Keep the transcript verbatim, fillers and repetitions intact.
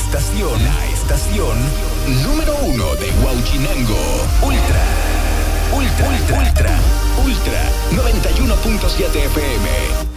estación, la estación número uno de Huauchinango. Ultra, Ultra, Ultra, Ultra, Ultra, noventa y uno punto siete F M.